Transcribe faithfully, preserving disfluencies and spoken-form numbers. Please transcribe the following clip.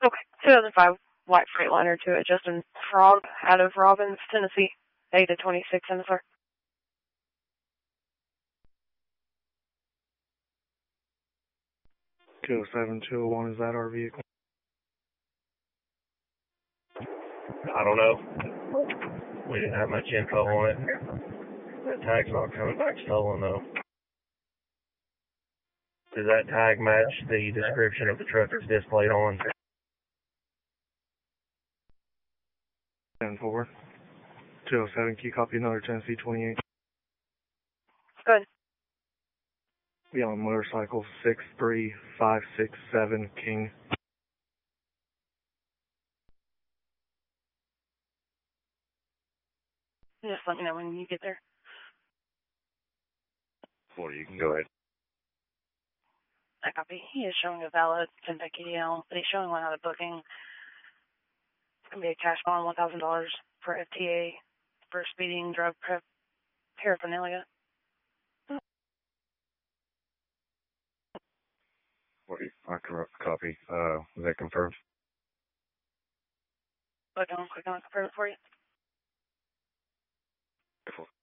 Okay. two thousand five white Freightliner to it. Justin Frog out of Robbins, Tennessee. eight to twenty-six M S R. two oh seven, two oh one, is that our vehicle? I don't know. We didn't have much info on it. That tag's not coming back stolen, though. Does that tag match the description of the truck it's displayed on? ten four. two oh seven, can you copy another Tennessee twenty-eight? Good. Be on motorcycle six three five six seven King. Just let me know when you get there. Well, you can go ahead. I copy. He is showing a valid Kentucky D L, but he's showing one out of booking. It's going to be a cash bond, one thousand dollars for F T A for speeding, drug prep, paraphernalia. What do you, I correct copy. Uh, is that confirmed? Click on, click on, confirm it for you.